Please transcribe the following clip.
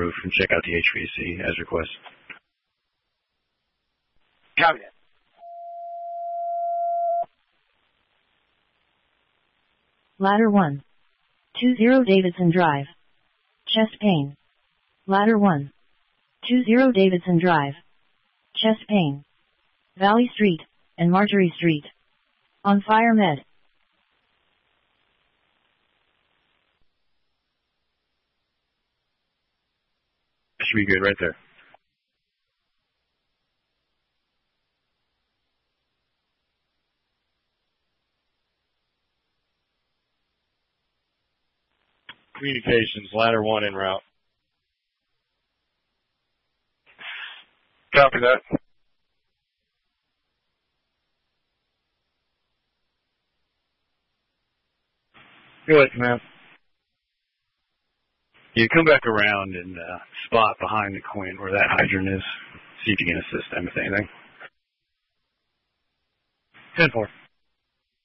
roof and check out the HVAC as requested. Copy that. Ladder 1. 20 Davidson Drive. Chest pain. Ladder 1. 20 Davidson Drive. Chest pain. Valley Street and Marjorie Street. On fire med. That should be good right there. Communications, ladder 1 en route. Copy that. Go ahead, command. You come back around and spot behind the Quint where that hydrant is. See if you can assist them with anything. 10-4.